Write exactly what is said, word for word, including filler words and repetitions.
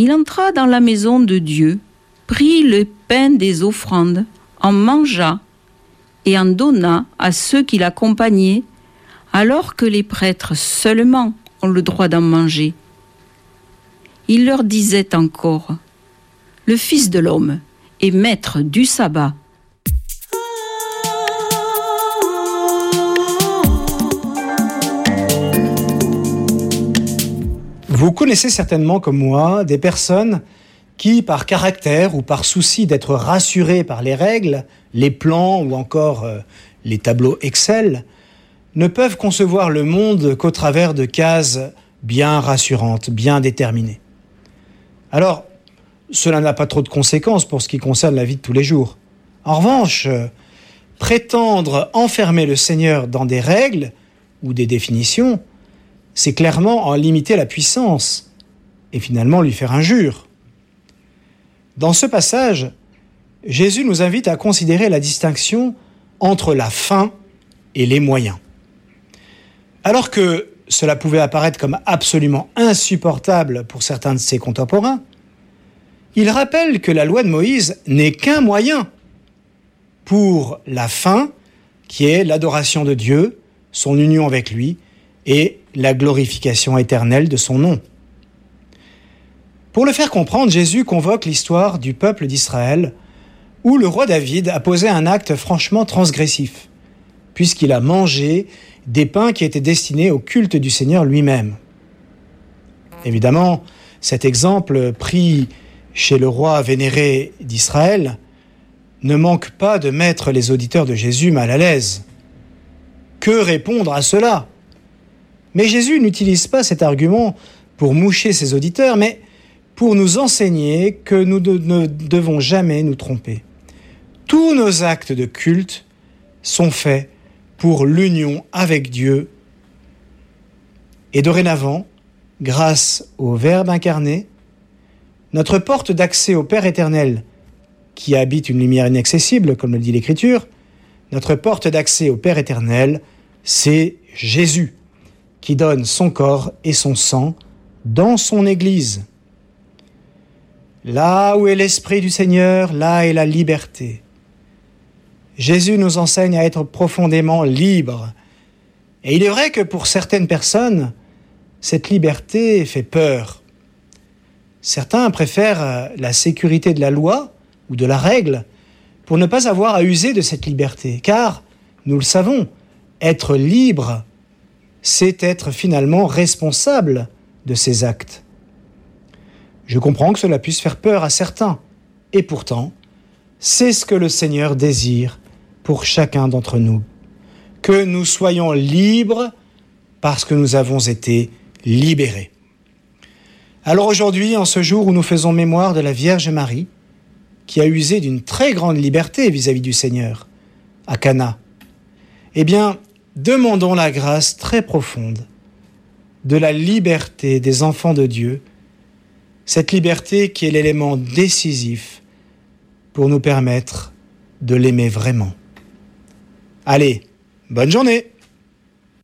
Il entra dans la maison de Dieu, prit le pain des offrandes, en mangea et en donna à ceux qui l'accompagnaient, alors que les prêtres seulement ont le droit d'en manger. Il leur disait encore, « Le Fils de l'homme est maître du sabbat. » Vous connaissez certainement comme moi des personnes qui, par caractère ou par souci d'être rassurées par les règles, les plans ou encore euh, les tableaux Excel, ne peuvent concevoir le monde qu'au travers de cases bien rassurantes, bien déterminées. Alors, cela n'a pas trop de conséquences pour ce qui concerne la vie de tous les jours. En revanche, euh, prétendre enfermer le Seigneur dans des règles ou des définitions, c'est clairement en limiter la puissance et finalement lui faire injure. Dans ce passage, Jésus nous invite à considérer la distinction entre la fin et les moyens. Alors que cela pouvait apparaître comme absolument insupportable pour certains de ses contemporains, il rappelle que la loi de Moïse n'est qu'un moyen pour la fin, qui est l'adoration de Dieu, son union avec lui et la glorification éternelle de son nom. Pour le faire comprendre, Jésus convoque l'histoire du peuple d'Israël où le roi David a posé un acte franchement transgressif, puisqu'il a mangé des pains qui étaient destinés au culte du Seigneur lui-même. Évidemment, cet exemple pris chez le roi vénéré d'Israël ne manque pas de mettre les auditeurs de Jésus mal à l'aise. Que répondre à cela ? Mais Jésus n'utilise pas cet argument pour moucher ses auditeurs, mais pour nous enseigner que nous ne devons jamais nous tromper. Tous nos actes de culte sont faits pour l'union avec Dieu. Et dorénavant, grâce au Verbe incarné, notre porte d'accès au Père éternel, qui habite une lumière inaccessible, comme le dit l'Écriture, notre porte d'accès au Père éternel, c'est Jésus, qui donne son corps et son sang dans son Église. Là où est l'Esprit du Seigneur, là est la liberté. Jésus nous enseigne à être profondément libres. Et il est vrai que pour certaines personnes, cette liberté fait peur. Certains préfèrent la sécurité de la loi ou de la règle pour ne pas avoir à user de cette liberté. Car, nous le savons, être libre, c'est être finalement responsable de ses actes. Je comprends que cela puisse faire peur à certains. Et pourtant, c'est ce que le Seigneur désire pour chacun d'entre nous. Que nous soyons libres parce que nous avons été libérés. Alors aujourd'hui, en ce jour où nous faisons mémoire de la Vierge Marie, qui a usé d'une très grande liberté vis-à-vis du Seigneur, à Cana, eh bien, demandons la grâce très profonde de la liberté des enfants de Dieu, cette liberté qui est l'élément décisif pour nous permettre de l'aimer vraiment. Allez, bonne journée!